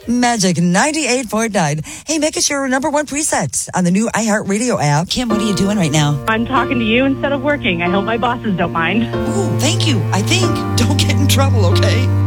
Magic 98.9. Hey, make us your number one preset on the new iHeartRadio app. Kim, what are you doing right now? I'm talking to you instead of working. I hope my bosses don't mind. Ooh, thank you. I think. Don't get in trouble, okay?